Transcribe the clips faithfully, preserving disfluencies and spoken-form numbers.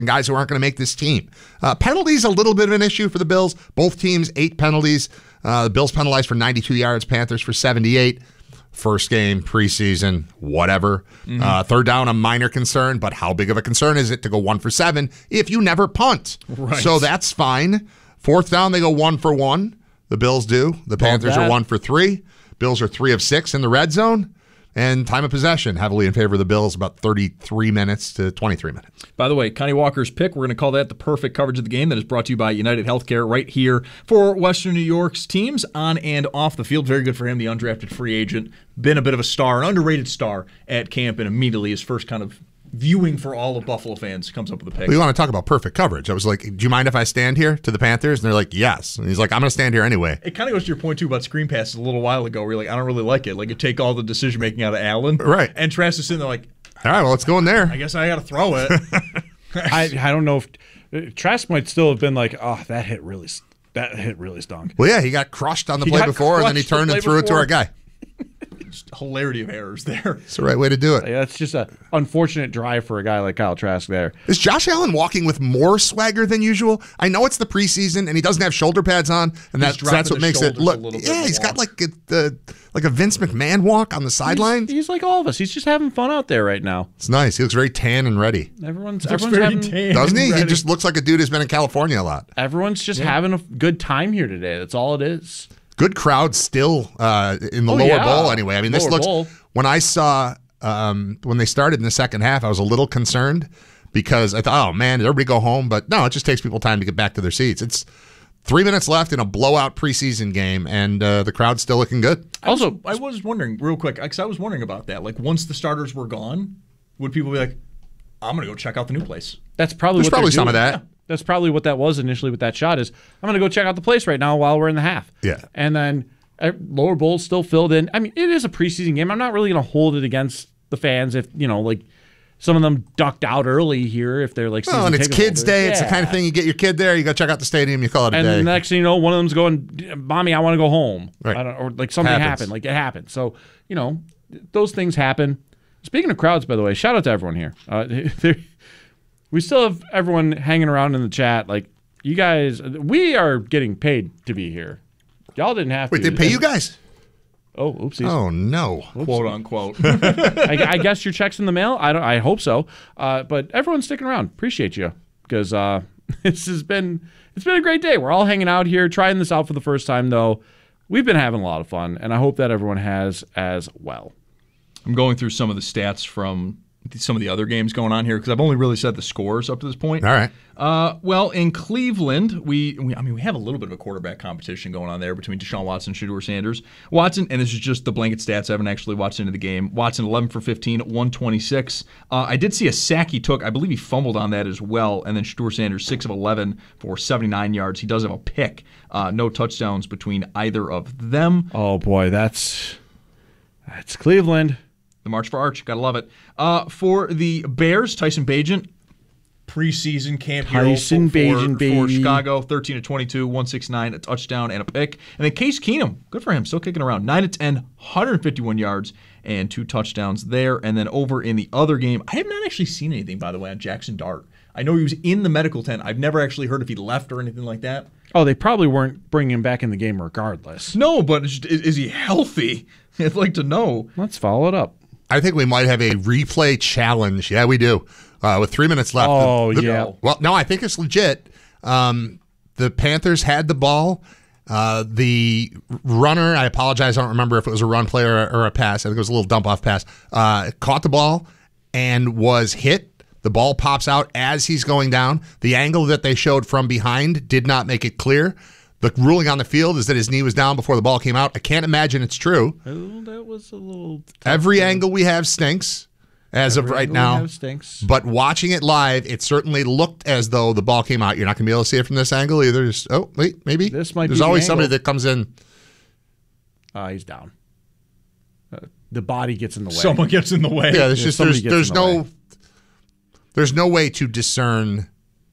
guys who aren't going to make this team. Uh, penalties, a little bit of an issue for the Bills. Both teams, eight penalties. Uh, the Bills penalized for ninety-two yards, Panthers for seventy-eight. First game, preseason, whatever. Mm-hmm. Uh, third down, a minor concern, but how big of a concern is it to go one for seven if you never punt? Right. So that's fine. Fourth down, they go one for one. The Bills do. The Panthers are one for three. Bills are three of six in the red zone. And time of possession, heavily in favor of the Bills, about thirty-three minutes to twenty-three minutes. By the way, Connie Walker's pick, we're going to call that the perfect coverage of the game. That is brought to you by United Healthcare right here for Western New York's teams on and off the field. Very good for him, the undrafted free agent. Been a bit of a star, an underrated star at camp, and immediately his first kind of viewing for all of Buffalo fans comes up with a pick. We want to talk about perfect coverage. I was like, do you mind if I stand here to the Panthers? And they're like, yes. And he's like, I'm going to stand here anyway. It kind of goes to your point, too, about screen passes a little while ago where you're like, I don't really like it. Like, you take all the decision-making out of Allen. Right. And Trask is sitting there like, all right, well, let's go in there. I guess I got to throw it. I, I don't know if uh, Trask might still have been like, oh, that hit really that hit really stunk. Well, yeah, he got crushed on the He play got before, and then he crushed the turned play and threw it to before. our guy. Just hilarity of errors there. It's the right way to do it. Yeah, that's just an unfortunate drive for a guy like Kyle Trask there. Is Josh Allen walking with more swagger than usual? I know it's the preseason, and he doesn't have shoulder pads on, and that's dropping that's what the makes it shoulders a look. little bit Yeah, in the he's got walk. like a uh, like a Vince McMahon walk on the sideline. He's, he's like all of us. He's just having fun out there right now. It's nice. He looks very tan and ready, Everyone's Looks everyone's very having, tan doesn't he? and He ready. just looks like a dude who's been in California a lot. everyone's just having a good time here today. That's all it is. Good crowd still uh, in the Oh, lower yeah. bowl anyway. I mean, this Lower looks. bowl. When I saw um, when they started in the second half, I was a little concerned because I thought, oh man, did everybody go home? But no, it just takes people time to get back to their seats. It's three minutes left in a blowout preseason game, and uh, the crowd's still looking good. Also, I was wondering, real quick, because I was wondering about that. Like, once the starters were gone, would people be like, I'm going to go check out the new place? that's probably There's what they're probably some of doing. that. Yeah. That's probably what that was initially with that shot is I'm going to go check out the place right now while we're in the half. Yeah. And then uh, lower bowl's still filled in. I mean, it is a preseason game. I'm not really going to hold it against the fans if, you know, like some of them ducked out early here if they're like season Oh, and it's ticket kids' holders. day. It's the Yeah. kind of thing you get your kid there, you go check out the stadium, you call it a And day. the next thing you know, one of them's going, "Mommy, I want to go home," Right. I don't, or like something Happens. happened. Like it happened. So you know, those things happen. Speaking of crowds, by the way, shout out to everyone here. Uh, there- we still have everyone hanging around in the chat. Like you guys, we are getting paid to be here. Y'all didn't have Wait, to. they pay you guys? Oh, oopsies. Oh no. Quote unquote. I, I guess your check's in the mail. I don't. I hope so. Uh, but everyone's sticking around. Appreciate you because uh, this has been it's been a great day. We're all hanging out here, trying this out for the first time. Though we've been having a lot of fun, and I hope that everyone has as well. I'm going through some of the stats from some of the other games going on here because I've only really said the scores up to this point. All right. Uh, well, in Cleveland, we, we I mean we have a little bit of a quarterback competition going on there between Deshaun Watson and Shedeur Sanders. Watson, and this is just the blanket stats. I haven't actually watched into the game. Watson eleven for fifteen, one twenty-six. Uh, I did see a sack he took. I believe he fumbled on that as well. And then Shedeur Sanders six of eleven for seventy-nine yards. He does have a pick. Uh, no touchdowns between either of them. Oh boy, that's that's Cleveland. The March for Arch, gotta love it. Uh, for the Bears, Tyson Bagent, preseason camp hero Tyson for, Bagent, for baby. Chicago, thirteen to twenty-two, one sixty-nine, a touchdown and a pick. And then Case Keenum, good for him, still kicking around, nine to ten, one hundred fifty-one yards and two touchdowns there. And then over in the other game, I have not actually seen anything, by the way, on Jackson Dart. I know he was in the medical tent. I've never actually heard if he left or anything like that. Oh, they probably weren't bringing him back in the game regardless. No, but is, is he healthy? I'd like to know. Let's follow it up. I think we might have a replay challenge. Yeah, we do. Uh, with three minutes left. Oh, The- the- yeah. Well, no, I think it's legit. Um, the Panthers had the ball. Uh, the runner, I apologize, I don't remember if it was a run play or, or a pass. I think it was a little dump-off pass. Uh, caught the ball and was hit. The ball pops out as he's going down. The angle that they showed from behind did not make it clear. The ruling on the field is that his knee was down before the ball came out. I can't imagine it's true. Oh, that was a little. Every angle we have stinks as of right now. Stinks. But watching it live, it certainly looked as though the ball came out. You're not going to be able to see it from this angle either. Just, oh, wait, maybe. This might be There's the always angle. somebody that comes in. Uh, he's down. Uh, the body gets in the way. Someone gets in the way. Yeah, there's Yeah, just somebody there's gets there's in the no there's no way to discern,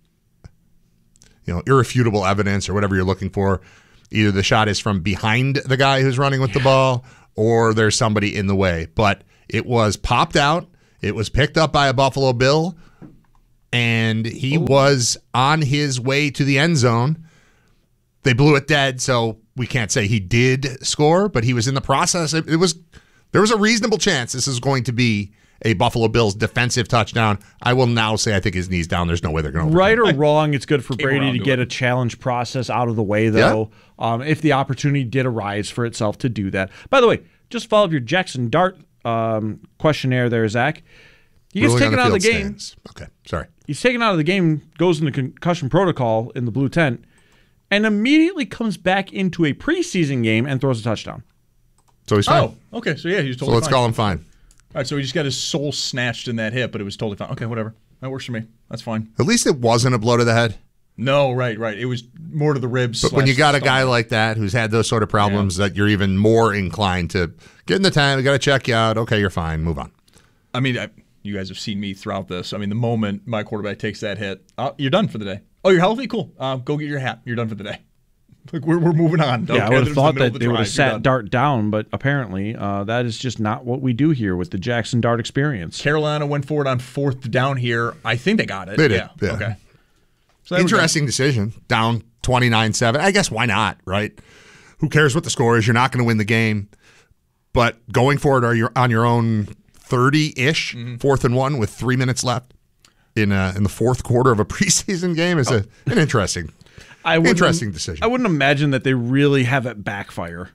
you know, irrefutable evidence or whatever you're looking for. Either the shot is from behind the guy who's running with the ball, or there's somebody in the way. But it was popped out. It was picked up by a Buffalo Bill. and he Ooh. was on his way to the end zone. They blew it dead, so we can't say he did score, but he was in the process. It, it was there was a reasonable chance this is going to be a Buffalo Bills defensive touchdown. I will now say I think his knee's down. There's no way they're going to Right or wrong, it's good for Brady to get it. a challenge process out of the way, though, yeah. um, if the opportunity did arise for itself to do that. By the way, just follow up your Jackson Dart um, questionnaire there, Zach. He gets taken out of the game. Stands. Okay, sorry. He's taken out of the game, goes into concussion protocol in the blue tent, and immediately comes back into a preseason game and throws a touchdown. So he's fine. Oh, okay. So, yeah, he's totally So let's fine. call him fine. All right, so he just got his soul snatched in that hip, but it was totally fine. Okay, whatever. That works for me. That's fine. At least it wasn't a blow to the head. No, right, right. It was more to the ribs. But when you got a guy like that who's had those sort of problems, yeah. that you're even more inclined to get in the time. We got to check you out. Okay, you're fine. Move on. I mean, I, you guys have seen me throughout this. I mean, the moment my quarterback takes that hit, oh, you're done for the day. Oh, you're healthy? Cool. Uh, go get your hat. You're done for the day. Like we're we're moving on. Yeah, okay, I would have thought the that the they would have sat Dart down, but apparently uh, that is just not what we do here with the Jackson Dart experience. Carolina went forward on fourth down here. I think they got it. They did. Yeah. yeah. Okay. So interesting decision. Down twenty-nine seven. I guess why not, right? Who cares what the score is? You're not going to win the game. But going forward, are you on your own thirty-ish, mm-hmm. fourth and one with three minutes left in uh, in the fourth quarter of a preseason game is oh. a, an interesting I Interesting decision. I wouldn't imagine that they really have it backfire.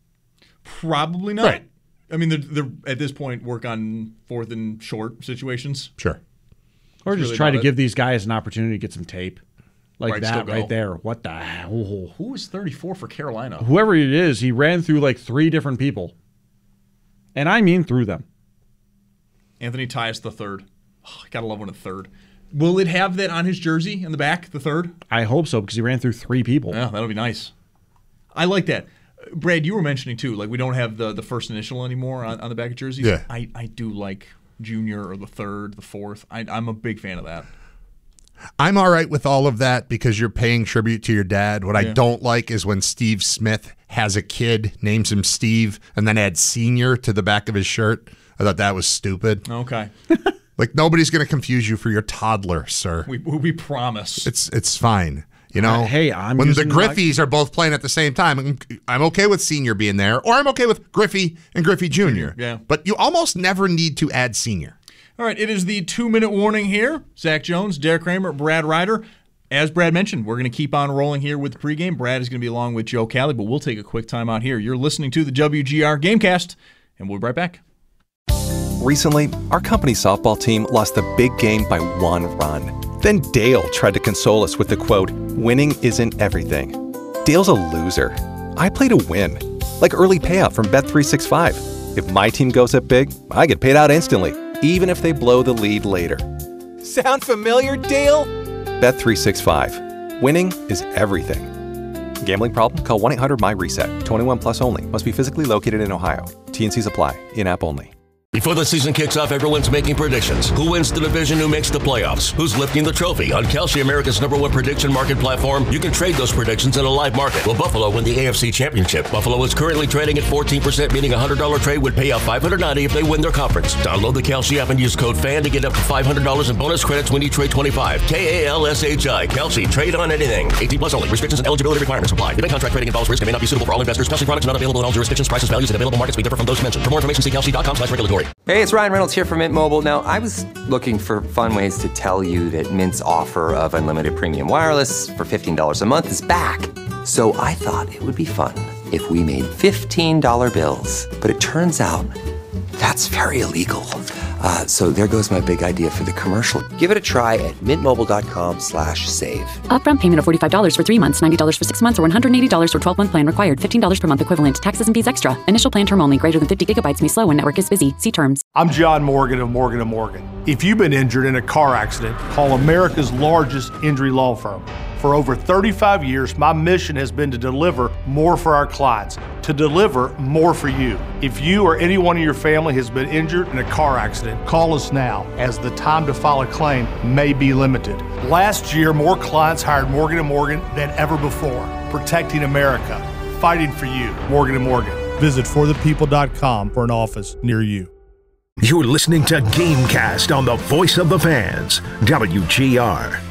Probably not. Right. I mean, they're, they're at this point work on fourth and short situations. Sure. Or That's just really try to it. give these guys an opportunity to get some tape. Like Right, that still right go. there. What the hell? Who was thirty-four for Carolina? Whoever it is, he ran through like three different people. And I mean through them. Anthony Tyus the third. Oh, I gotta love one of the third. Will it have that on his jersey in the back, the third? I hope so, because he ran through three people. Yeah, that'll be nice. I like that. Brad, you were mentioning, too, like we don't have the, the first initial anymore on, on the back of jerseys. Yeah. I, I do like junior or the third, the fourth. I, I'm a big fan of that. I'm all right with all of that because you're paying tribute to your dad. What Yeah. I don't like is when Steve Smith has a kid, names him Steve, and then adds senior to the back of his shirt. I thought that was stupid. Okay. Like, nobody's going to confuse you for your toddler, sir. We we promise. It's it's fine. You know, Uh, hey, I'm when the using Griffies are both playing at the same time, I'm, I'm okay with senior being there, or I'm okay with Griffey and Griffey Junior Yeah. But you almost never need to add senior. All right, it is the two-minute warning here. Zach Jones, Derek Kramer, Brad Ryder. As Brad mentioned, we're going to keep on rolling here with the pregame. Brad is going to be along with Joe Cali, but we'll take a quick time out here. You're listening to the W G R Gamecast, and we'll be right back. Recently, our company softball team lost the big game by one run. Then Dale tried to console us with the quote, "Winning isn't everything." Dale's a loser. I play to win. Like early payout from Bet three sixty-five. If my team goes up big, I get paid out instantly, even if they blow the lead later. Sound familiar, Dale? Bet three sixty-five. Winning is everything. Gambling problem? Call one eight hundred M Y reset. twenty-one plus only. Must be physically located in Ohio. T and Cs apply. In-app only. Before the season kicks off, everyone's making predictions. Who wins the division? Who makes the playoffs? Who's lifting the trophy? On Kalshi, America's number one prediction market platform, you can trade those predictions in a live market. Will Buffalo win the A F C Championship? Buffalo is currently trading at fourteen percent, meaning a one hundred dollars trade would pay out five hundred ninety dollars if they win their conference. Download the Kalshi app and use code FAN to get up to five hundred dollars in bonus credits when you trade twenty-five. K A L S H I. Kalshi. Trade on anything. eighteen plus only. Restrictions and eligibility requirements apply. The contract trading involves risk and may not be suitable for all investors. Kalshi products not available in all jurisdictions. Prices, values, and available markets may differ from those mentioned. For more information, see kalshi dot com slash regulatory. Hey, it's Ryan Reynolds here from Mint Mobile. Now, I was looking for fun ways to tell you that Mint's offer of unlimited premium wireless for fifteen dollars a month is back. So I thought it would be fun if we made fifteen dollar bills. But it turns out that's very illegal. Uh, so there goes my big idea for the commercial. Give it a try at mintmobile.com slash save. Upfront payment of forty-five dollars for three months, ninety dollars for six months, or one hundred eighty dollars for twelve-month plan required. fifteen dollars per month equivalent. Taxes and fees extra. Initial plan term only. Greater than fifty gigabytes may slow when network is busy. See terms. I'm John Morgan of Morgan and Morgan. If you've been injured in a car accident, call America's largest injury law firm. For over thirty-five years, my mission has been to deliver more for our clients, to deliver more for you. If you or anyone in your family has been injured in a car accident, call us now, as the time to file a claim may be limited. Last year, more clients hired Morgan and Morgan than ever before, protecting America, fighting for you. Morgan and Morgan. Visit for the people dot com for an office near you. You're listening to Gamecast on the Voice of the Fans, W G R.